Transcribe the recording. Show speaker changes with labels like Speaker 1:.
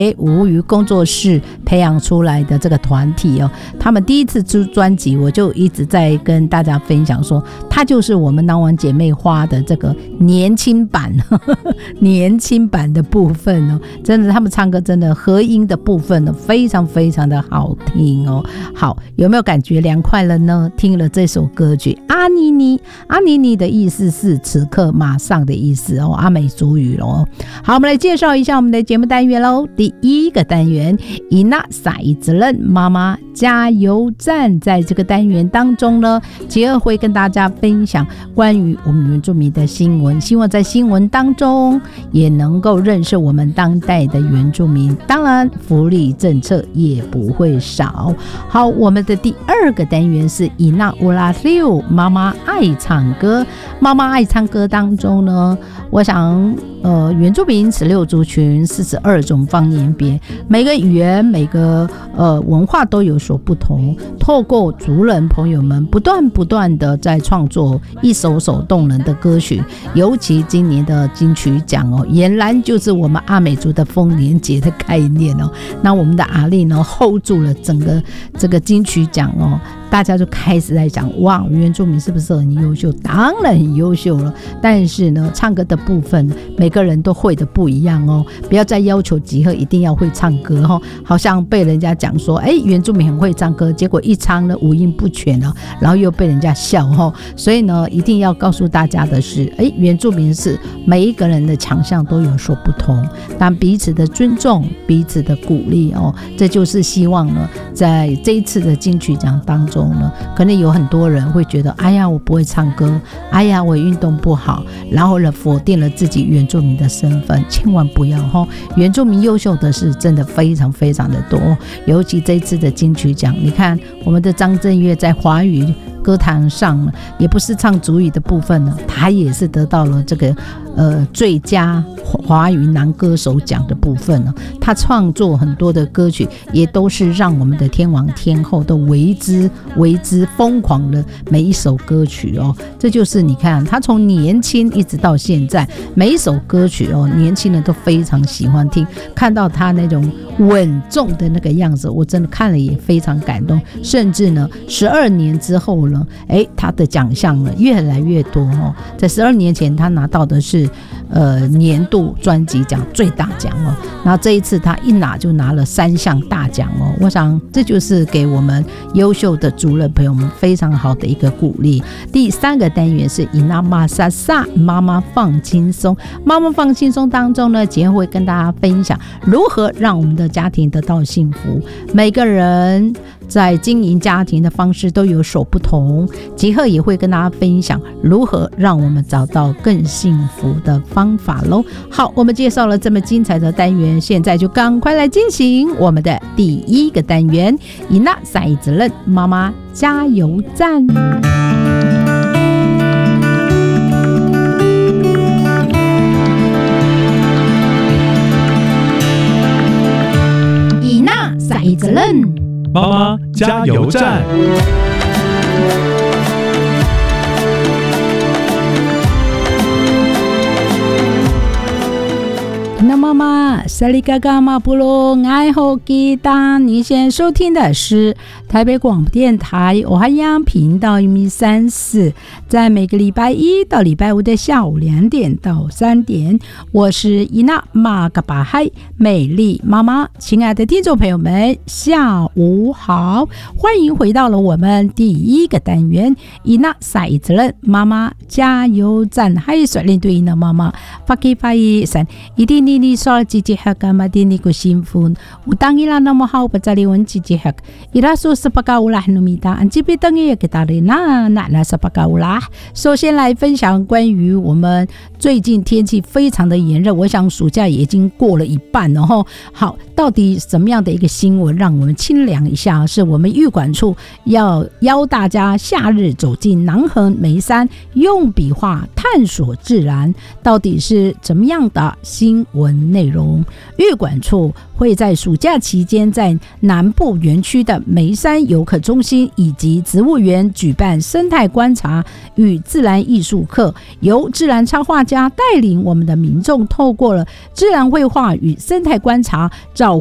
Speaker 1: 吴语工作室培养出来的这个团体哦，他们第一次出专辑，我就一直在跟大家分享说，它就是我们南王姐妹花的这个年轻版年轻版的部分哦，真的他们唱歌真的合音的部分呢，非常非常的好听哦。好，有没有感觉凉快了呢？听了这首歌曲阿妮妮，阿妮妮的意思是此刻马上的意思哦，阿美族语咯。好，我们来介绍一下我们的节目单元咯。第一个单元伊娜撒一子任妈妈加油站，在这个单元当中呢，杰儿会跟大家分享关于我们原住民的新闻，希望在新闻当中也能够认识我们当代的原住民，当然福利政策也不会少。好，我们的第二个单元是伊娜乌拉六妈妈爱唱歌，妈妈爱唱歌当中呢，我想原住民16族群42种方言别，每个语言每个文化都有所不同，透过族人朋友们不断的在创作一首首动人的歌曲，尤其今年的金曲奖哦，俨然就是我们阿美族的丰年节的概念哦。那我们的阿丽呢 hold 住了整个这个金曲奖哦，大家就开始在讲，哇，原住民是不是很优秀？当然很优秀了，但是呢，唱歌的部分每个人都会的不一样哦，不要再要求集合一定要会唱歌哦，好像被人家讲说，原住民很会唱歌，结果一唱呢五音不全了，然后又被人家笑哦。所以呢，一定要告诉大家的是，原住民是每一个人的强项都有所不同，但彼此的尊重，彼此的鼓励哦，这就是希望呢，在这一次的金曲奖当中呢，可能有很多人会觉得，哎呀，我不会唱歌，哎呀，我运动不好，然后呢，否定了自己原住民的身份，千万不要哦。原住民优秀的是真的非常非常的多，尤其这一次的金曲奖，你看我们的张震岳在华语歌坛上也不是唱族语的部分呢，他也是得到了这个最佳华语男歌手奖的部分呢。他创作很多的歌曲，也都是让我们的天王天后都为之疯狂的每一首歌曲哦。这就是你看他从年轻一直到现在，每一首歌曲哦，年轻人都非常喜欢听，看到他那种稳重的那个样子，我真的看了也非常感动。甚至呢12年之后呢，他的奖项呢越来越多哦。在12年前他拿到的是年度专辑奖最大奖哦，然后这一次他一拿就拿了3项大奖哦。我想这就是给我们优秀的族人朋友们非常好的一个鼓励。第3个单元是伊娜玛莎莎妈妈放轻松，妈妈放轻松当中呢，杰会跟大家分享如何让我们的家庭得到幸福。每个人在经营家庭的方式都有所不同，杰赫也会跟大家分享如何让我们找到更幸福的方法咯。好，我们介绍了这么精彩的单元，现在就赶快来进行我们的第1个单元，伊娜撒一子任妈妈加油站。伊娜撒一子任
Speaker 2: 妈妈加油站。
Speaker 1: 那妈妈萨利嘎嘎马布隆爱好吉他，你现在收听的是台北广播电台欧哈央频道134，在每个礼拜1到礼拜5的下午2点到3点，我是伊娜玛嘎巴嗨美丽妈妈。亲爱的听众朋友们，下午好，欢迎回到了我们第1个单元伊娜撒一子任妈妈加油站。嗨，率领对伊娜妈妈发给发一三一定你说姐姐哈干嘛的你个幸福我当伊拉那么好不在里问姐姐哈伊拉说是巴嘎乌拉努米达安吉比等于给大人那是巴嘎乌拉。首先来分享关于我们最近天气非常的炎热，我想暑假也已经过了一半了吼。好，到底什么样的一个新闻让我们清凉一下？是我们育管处要邀大家夏日走进南横眉山，用笔画探索自然，到底是怎么样的新闻文内容。育管处会在暑假期间在南部园区的梅山游客中心以及植物园举办生态观察与自然艺术课，由自然插画家带领我们的民众透过了自然绘画与生态观察，找